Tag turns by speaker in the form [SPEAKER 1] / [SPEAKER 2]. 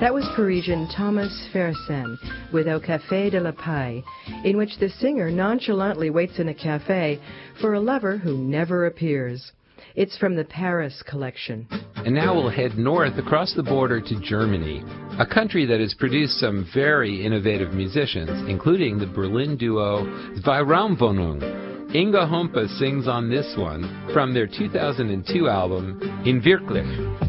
[SPEAKER 1] That was Parisian Thomas Fersen with Au Café de la Paix, in which the singer nonchalantly waits in a cafe for a lover who never appears. It's from the Paris collection.
[SPEAKER 2] And now we'll head north across the border to Germany, a country that has produced some very innovative musicians, including the Berlin duo Zwei Raumwohnung. Inga Hompe sings on this one from their 2002 album In Wirklich.